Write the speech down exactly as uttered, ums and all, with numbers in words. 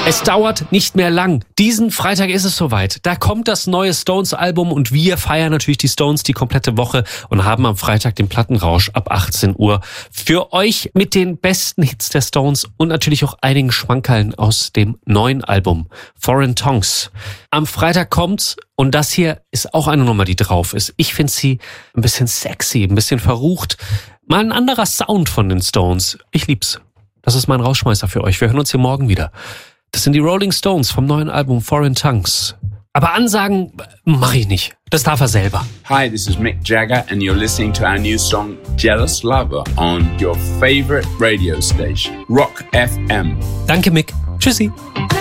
Es dauert nicht mehr lang. Diesen Freitag ist es soweit. Da kommt das neue Stones-Album und wir feiern natürlich die Stones die komplette Woche und haben am Freitag den Plattenrausch ab achtzehn Uhr für euch mit den besten Hits der Stones und natürlich auch einigen Schmankerln aus dem neuen Album Foreign Tongues. Am Freitag kommt's und das hier ist auch eine Nummer, die drauf ist. Ich finde sie ein bisschen sexy, ein bisschen verrucht. Mal ein anderer Sound von den Stones. Ich lieb's. Das ist mein Rausschmeißer für euch. Wir hören uns hier morgen wieder. Das sind die Rolling Stones vom neuen Album Foreign Tongues. Aber Ansagen mache ich nicht. Das darf er selber. Hi, this is Mick Jagger and you're listening to our new song Jealous Lover on your favorite radio station, Rock F M. Danke, Mick. Tschüssi.